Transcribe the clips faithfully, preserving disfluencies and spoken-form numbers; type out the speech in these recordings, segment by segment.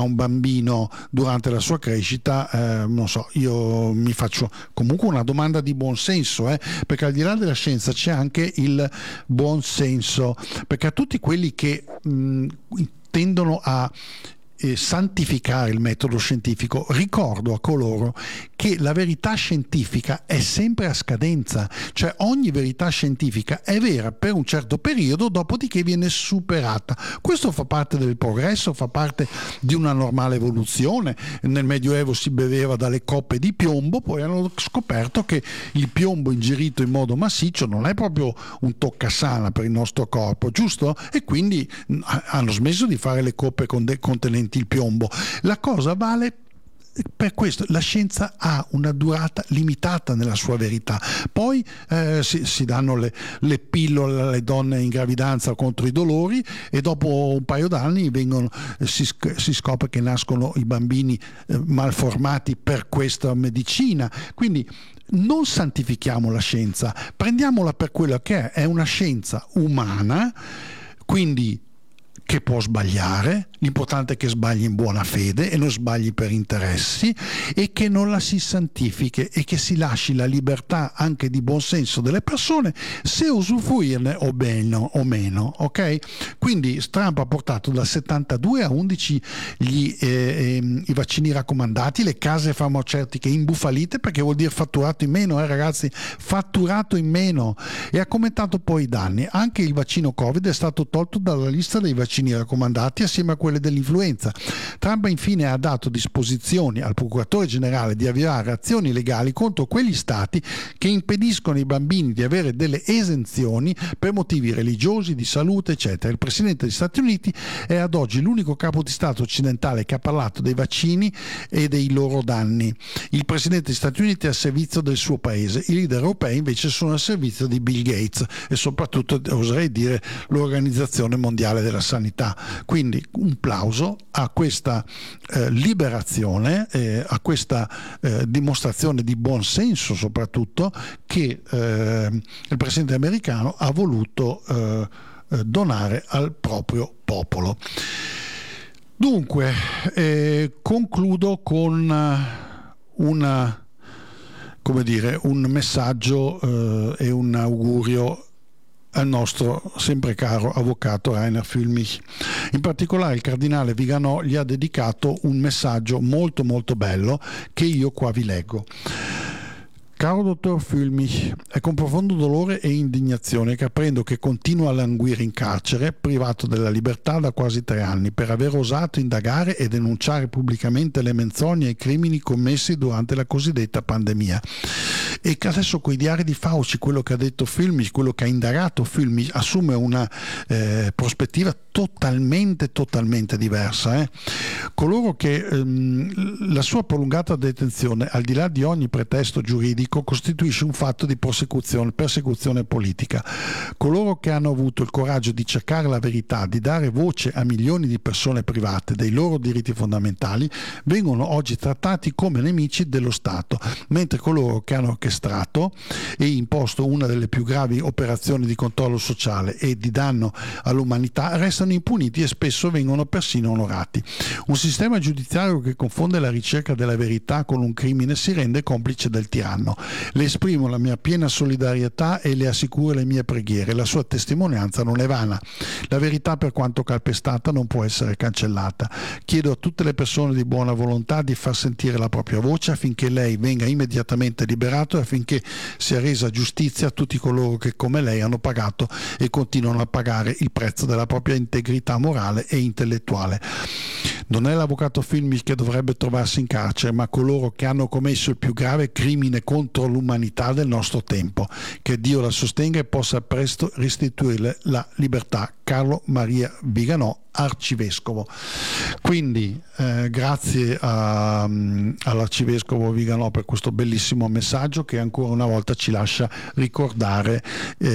a un bambino durante la sua crescita, eh, non so, io mi faccio comunque una domanda di buon senso, eh, perché al di là della scienza c'è anche il buon senso, perché a tutti quelli che mh, tendono a eh, santificare il metodo scientifico, ricordo a coloro che la verità scientifica è sempre a scadenza, cioè ogni verità scientifica è vera per un certo periodo, dopodiché viene superata. Questo fa parte del progresso, fa parte di una normale evoluzione. Nel Medioevo si beveva dalle coppe di piombo, poi hanno scoperto che il piombo ingerito in modo massiccio non è proprio un toccasana per il nostro corpo, giusto? E quindi hanno smesso di fare le coppe contenenti il piombo. La cosa vale per questo, la scienza ha una durata limitata nella sua verità. Poi eh, si, si danno le, le pillole alle donne in gravidanza contro i dolori e dopo un paio d'anni vengono, si, si scopre che nascono i bambini eh, malformati per questa medicina. Quindi non santifichiamo la scienza, prendiamola per quello che è, è una scienza umana, quindi che può sbagliare, l'importante è che sbagli in buona fede e non sbagli per interessi, e che non la si santifichi e che si lasci la libertà anche di buon senso delle persone se usufruirne o meno, o meno, ok? Quindi Trump ha portato da settantadue a undici gli, eh, eh, i vaccini raccomandati, le case farmaceutiche imbufalite, perché vuol dire fatturato in meno, eh ragazzi, fatturato in meno, e ha commentato poi i danni. Anche il vaccino Covid è stato tolto dalla lista dei vaccini raccomandati assieme a quelle dell'influenza. Trump infine ha dato disposizioni al procuratore generale di avviare azioni legali contro quegli stati che impediscono ai bambini di avere delle esenzioni per motivi religiosi, di salute, eccetera. Il presidente degli Stati Uniti è ad oggi l'unico capo di Stato occidentale che ha parlato dei vaccini e dei loro danni. Il presidente degli Stati Uniti è al servizio del suo paese, i leader europei invece sono al servizio di Bill Gates e soprattutto, oserei dire, l'Organizzazione Mondiale della Sanità. Quindi un plauso a questa eh, liberazione, eh, a questa eh, dimostrazione di buon senso soprattutto che eh, il presidente americano ha voluto eh, donare al proprio popolo. Dunque eh, concludo con una, come dire, un messaggio eh, e un augurio al nostro sempre caro avvocato Rainer Füllmich. In particolare il cardinale Viganò gli ha dedicato un messaggio molto molto bello che io qua vi leggo. Caro dottor Füllmich, è con profondo dolore e indignazione che apprendo che continua a languire in carcere, privato della libertà da quasi tre anni, per aver osato indagare e denunciare pubblicamente le menzogne e i crimini commessi durante la cosiddetta pandemia. E che adesso coi diari di Fauci, quello che ha detto Füllmich, quello che ha indagato Füllmich, assume una eh, prospettiva totalmente, totalmente diversa. Eh? Coloro che ehm, la sua prolungata detenzione, al di là di ogni pretesto giuridico, costituisce un fatto di persecuzione, persecuzione politica. Coloro che hanno avuto il coraggio di cercare la verità, di dare voce a milioni di persone private dei loro diritti fondamentali, vengono oggi trattati come nemici dello Stato, mentre coloro che hanno orchestrato e imposto una delle più gravi operazioni di controllo sociale e di danno all'umanità restano impuniti e spesso vengono persino onorati. Un sistema giudiziario che confonde la ricerca della verità con un crimine si rende complice del tiranno. Le esprimo la mia piena solidarietà e le assicuro le mie preghiere. La sua testimonianza non è vana. La verità, per quanto calpestata, non può essere cancellata. Chiedo a tutte le persone di buona volontà di far sentire la propria voce affinché lei venga immediatamente liberato e affinché sia resa giustizia a tutti coloro che come lei hanno pagato e continuano a pagare il prezzo della propria integrità morale e intellettuale. Non è l'avvocato Füllmich che dovrebbe trovarsi in carcere, ma coloro che hanno commesso il più grave crimine contro l'umanità del nostro tempo. Che Dio la sostenga e possa presto restituirle la libertà. Carlo Maria Viganò, arcivescovo. Quindi eh, grazie a, all'arcivescovo Viganò per questo bellissimo messaggio che ancora una volta ci lascia ricordare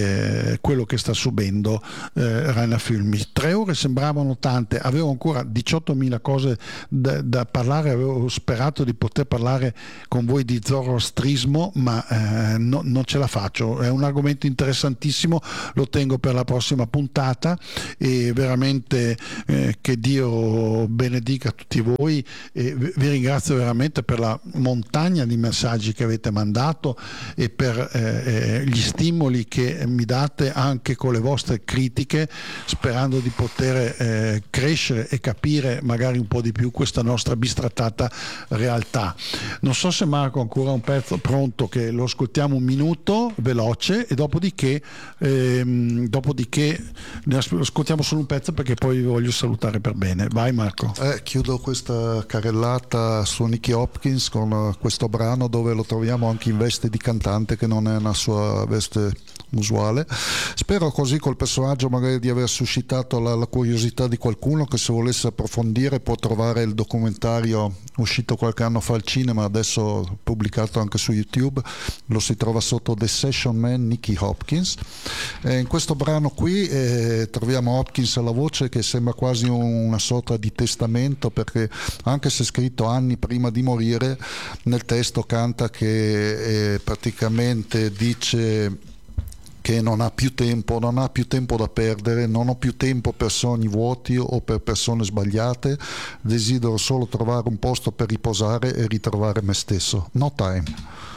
eh, quello che sta subendo eh, Rainer Füllmich. Tre ore sembravano tante, avevo ancora diciottomila cose da, da parlare, avevo sperato di poter parlare con voi di zoroastrismo, ma eh, no, non ce la faccio. È un argomento interessantissimo, lo tengo per la prossima puntata e veramente eh, che Dio benedica tutti voi, e vi ringrazio veramente per la montagna di messaggi che avete mandato e per eh, gli stimoli che mi date anche con le vostre critiche, sperando di poter eh, crescere e capire magari un po' di più questa nostra bistrattata realtà. Non so se Marco ha ancora un pezzo pronto, che lo ascoltiamo un minuto veloce e dopodiché, ehm, dopodiché ne ascoltiamo solo un pezzo, perché poi vi voglio salutare per bene. Vai Marco. Eh, chiudo questa carrellata su Nicky Hopkins con questo brano dove lo troviamo anche in veste di cantante, che non è una sua veste usuale. Spero così col personaggio magari di aver suscitato la, la curiosità di qualcuno che, se volesse approfondire, può trovare il documentario uscito qualche anno fa al cinema, adesso pubblicato anche su YouTube. Lo si trova sotto The Session Man Nicky Hopkins. E in questo brano qui eh, troviamo Hopkins alla voce, che sembra quasi una sorta di testamento, perché anche se scritto anni prima di morire, nel testo canta che eh, praticamente dice che non ha più tempo, non ha più tempo da perdere, non ho più tempo per sogni vuoti o per persone sbagliate, desidero solo trovare un posto per riposare e ritrovare me stesso. No time.